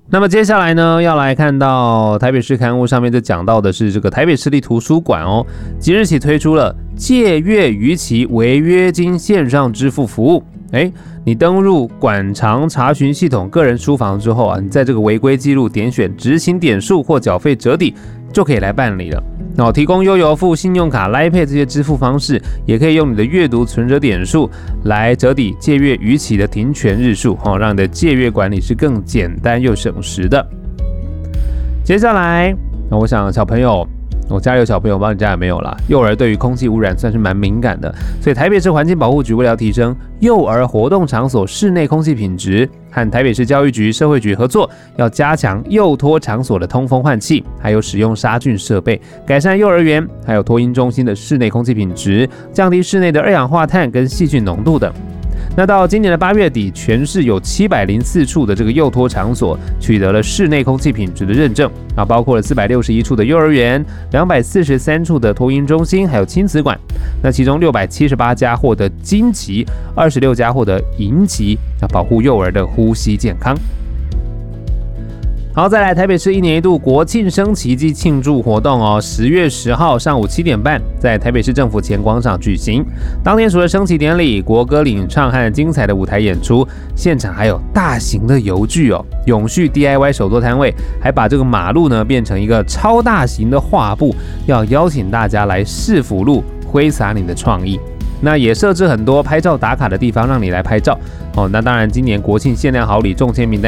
那么接下来呢，要来看到台北市刊物上面就讲到的是这个台北市立图书馆哦，即日起推出了借阅逾期违约金线上支付服务。你登入馆藏查询系统个人书房之后啊，你在这个违规记录点选执行点数或缴费折抵，就可以来办理了。提供悠游付、信用卡、Line Pay 这些支付方式，也可以用你的阅读存折点数来折抵借阅逾期的停权日数，让你的借阅管理是更简单又省时的。接下来，我想小朋友，我家里有小朋友，不知道你家有没有啦。幼儿对于空气污染算是蛮敏感的，所以台北市环境保护局为了要提升幼儿活动场所室内空气品质，和台北市教育局、社会局合作，要加强幼托场所的通风换气，还有使用杀菌设备，改善幼儿园还有托婴中心的室内空气品质，降低室内的二氧化碳跟细菌浓度等。那到今年的8月底，全市有704处的这个幼托场所取得了室内空气品质的认证，包括了461处的幼儿园、243处的托婴中心，还有亲子馆。那其中678家获得金级，26家获得银级，保护幼儿的呼吸健康。好，再来台北市1年1度国庆升旗暨庆祝活动哦，10月10号上午7点半在台北市政府前广场举行。当天除了升旗典礼、国歌领唱和精彩的舞台演出，现场还有大型的游具哦，永续 DIY 手作摊位，还把这个马路呢变成一个超大型的画布，要邀请大家来市府路挥洒你的创意。那也设置很多拍照打卡的地方让你来拍照哦。那当然，今年国庆限量好礼中签名单